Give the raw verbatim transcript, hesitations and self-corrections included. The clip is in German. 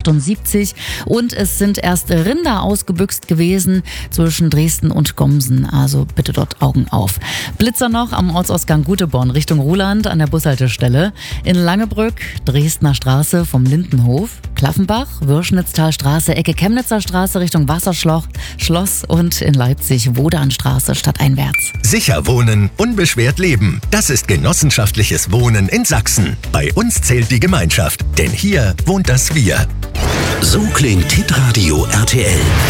achtundsiebzig und es sind erst Rinder ausgebüxt gewesen zwischen Dresden und Gomsen. Also bitte dort Augen auf. Blitzer noch am Ortsausgang Guteborn Richtung Ruhland an der Bushaltestelle. In Langebrück, Dresdner Straße vom Lindenhof, Klaffenbach, Würschnitztalstraße, Ecke Chemnitzer Straße Richtung Wasserschloss Schloss und in Leipzig Wodanstraße stadteinwärts. Sicher wohnen, unbeschwert leben. Das ist genossenschaftliches Wohnen in Sachsen. Bei uns zählt die Gemeinschaft, denn hier wohnt das Wir. So klingt Hitradio R T L.